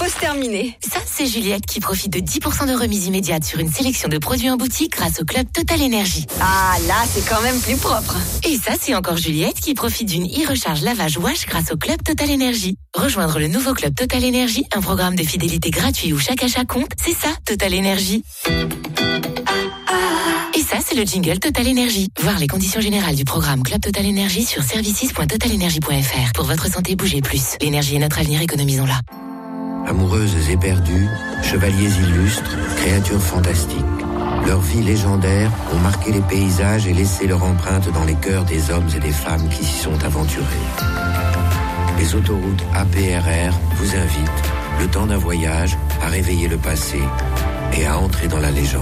pause terminée. Ça, c'est Juliette qui profite de 10% de remise immédiate sur une sélection de produits en boutique grâce au club Total Energy. Ah, là, c'est quand même plus propre. Et ça, c'est encore Juliette qui profite d'une e-recharge lavage wash grâce au club Total Energy. Rejoindre le nouveau club Total Energy, un programme de fidélité gratuit où chaque achat compte, c'est ça, Total Energy. Et ça, c'est le jingle Total Energy. Voir les conditions générales du programme Club Total Energy sur services.totalenergy.fr. Pour votre santé, bougez plus. L'énergie est notre avenir, économisons-la. Amoureuses éperdues, chevaliers illustres, créatures fantastiques. Leurs vies légendaires ont marqué les paysages et laissé leur empreinte dans les cœurs des hommes et des femmes qui s'y sont aventurés. Les autoroutes APRR vous invitent, le temps d'un voyage, à réveiller le passé et à entrer dans la légende.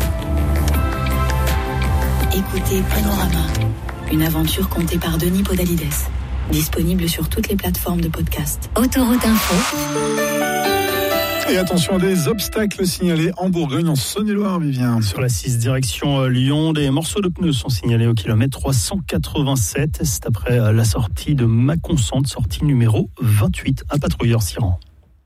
Écoutez Panorama, une aventure contée par Denis Podalides. Disponible sur toutes les plateformes de podcast. Autoroute Info. Et attention à des obstacles signalés en Bourgogne, en Saône-et-Loire, Vivien. Sur la 6 direction Lyon, des morceaux de pneus sont signalés au kilomètre 387. C'est après la sortie de Maconsante, sortie numéro 28, un patrouilleur s'y rend.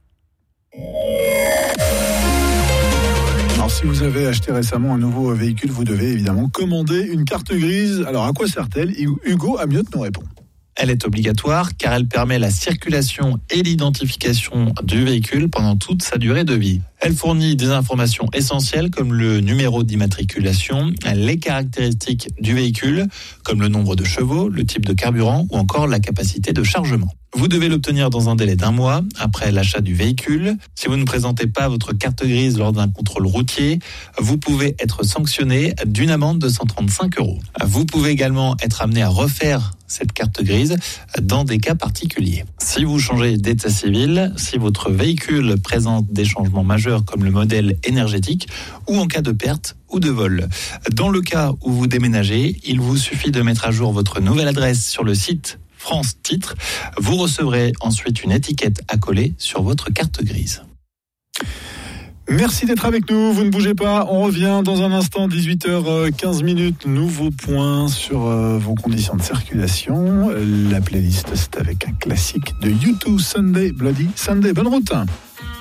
Alors, si vous avez acheté récemment un nouveau véhicule, vous devez évidemment commander une carte grise. Alors, à quoi sert-elle ? Hugo Amiotte nous répond. Elle est obligatoire car elle permet la circulation et l'identification du véhicule pendant toute sa durée de vie. Elle fournit des informations essentielles comme le numéro d'immatriculation, les caractéristiques du véhicule, comme le nombre de chevaux, le type de carburant ou encore la capacité de chargement. Vous devez l'obtenir dans un délai d'1 mois après l'achat du véhicule. Si vous ne présentez pas votre carte grise lors d'un contrôle routier, vous pouvez être sanctionné d'une amende de 135 €. Vous pouvez également être amené à refaire cette carte grise dans des cas particuliers. Si vous changez d'état civil, si votre véhicule présente des changements majeurs comme le modèle énergétique ou en cas de perte ou de vol. Dans le cas où vous déménagez, il vous suffit de mettre à jour votre nouvelle adresse sur le site France Titre. Vous recevrez ensuite une étiquette à coller sur votre carte grise. Merci d'être avec nous, vous ne bougez pas, on revient dans un instant, 18h15, nouveau point sur vos conditions de circulation. La playlist, c'est avec un classique de U2, Sunday, Bloody Sunday. Bonne route.